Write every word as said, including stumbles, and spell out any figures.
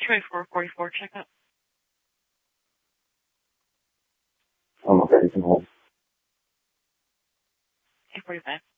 try four forty-four checkup. I'm okay, you can hold. eight forty-five.